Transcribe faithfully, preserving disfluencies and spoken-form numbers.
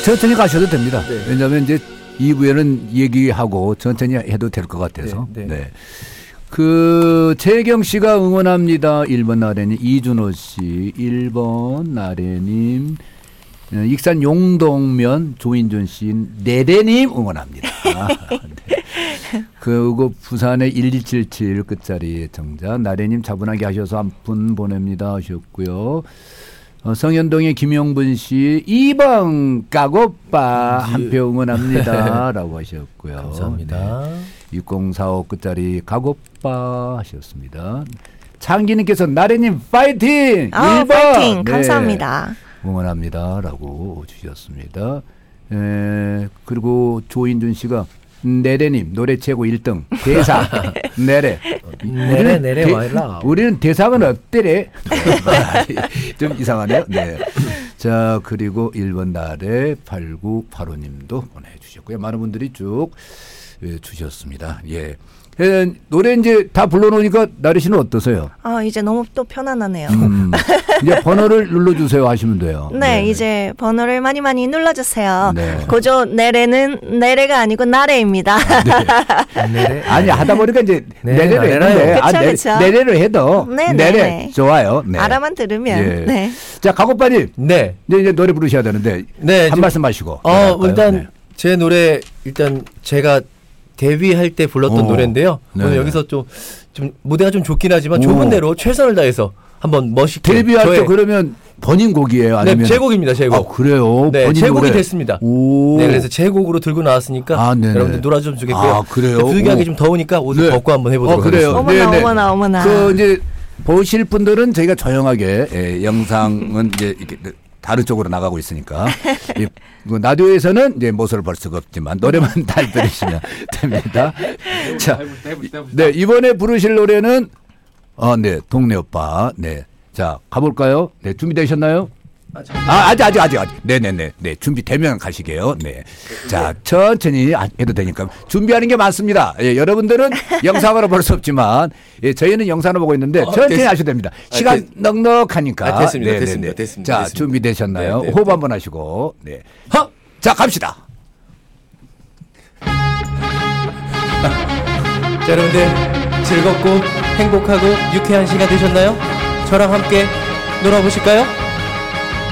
천천히 가셔도 됩니다. 네. 왜냐하면 이제 이 부에는 얘기하고 천천히 해도 될 것 같아서. 네. 네. 네. 그 재경 씨가 응원합니다. 일 번 나래님, 이준호 씨, 일 번 나래님, 익산 용동면 조인준 씨, 네대님 응원합니다. 네. 그리고 부산의 일이칠칠 끝자리 정자 나래님 차분하게 하셔서 한 분 보냅니다 하셨고요. 어, 성현동의 김영분 씨 이 번 까고빠 한 표 응원합니다 라고 하셨고요. 감사합니다. 네. 육공사오 끝자리 가고빠 하셨습니다. 창기님께서 나래님 파이팅! 아, 일 번 파이팅! 네. 감사합니다. 응원합니다 라고 주셨습니다. 에, 그리고 조인준 씨가 내래님 노래 최고 일 등 대상 내래 내래 내래 와일라. 우리는 대상은 없대래. 좀 이상하네요. 네. 자 그리고 일 번 나래 팔구팔오님도 보내주셨고요. 많은 분들이 쭉 예, 주셨습니다. 예. 예, 노래 이제 다 불러놓으니까 나래 씨는 어떠세요? 아, 이제 너무 또 편안하네요. 음, 이제 번호를 눌러주세요 하시면 돼요. 네, 네. 이제 번호를 많이 많이 눌러주세요. 네. 고조 내래는 내래가 아니고 나래입니다. 네. 내래. 아니 하다 보니까 이제 네, 내래를 나래라요. 했는데 아, 그쵸, 내, 그쵸. 내래를 해도 네, 내래 네, 네. 좋아요. 네. 알아만 들으면. 예. 네. 자 가고빠님 네. 이제, 이제 노래 부르셔야 되는데 네, 한 지금- 말씀 하시고. 어, 들어갈까요? 일단 네. 제 노래 일단 제가 데뷔할 때 불렀던 어. 노래인데요. 네. 오늘 여기서 좀, 좀 무대가 좀 좋긴 하지만 오. 좁은 데로 최선을 다해서 한번 멋있게 데뷔할 때 저의- 그러면 본인 곡이에요? 네, 아니면 제 곡입니다. 제 곡. 아, 그래요? 네, 본인 제 곡이 노래. 됐습니다. 오. 네, 그래서 제 곡으로 들고 나왔으니까 아, 네네. 여러분들 놀아주면 좋겠고요. 아, 그래요? 부득이하게 오. 좀 더우니까 옷을 네. 벗고 한번 해보도록 어, 그래요? 하겠습니다. 어머나, 네, 네. 어머나, 어머나. 그 이제 보실 분들은 저희가 조용하게 예, 영상은 이제 이렇게 다른 쪽으로 나가고 있으니까 이, 그 라디오에서는 이제 모습을 볼 수가 없지만 노래만 잘 들으시면 됩니다. 자, 네 이번에 부르실 노래는 어, 네 동네 오빠. 네, 자 가볼까요? 네 준비되셨나요? 아, 아직, 아직, 아직, 아직. 네네네. 네, 준비되면 가시게요. 네. 자, 천천히 해도 되니까. 준비하는 게 많습니다. 예, 여러분들은 영상으로 볼 수 없지만, 예, 저희는 영상으로 보고 있는데, 어, 천천히 됐, 하셔도 됩니다. 시간 아, 됐, 넉넉하니까. 아, 됐습니다. 네네네. 됐습니다. 됐습니다. 자, 됐습니다. 준비되셨나요? 네, 네, 호흡 네. 한번 하시고, 네. 하! 자, 갑시다. 자, 여러분들 즐겁고 행복하고 유쾌한 시간 되셨나요? 저랑 함께 놀아보실까요?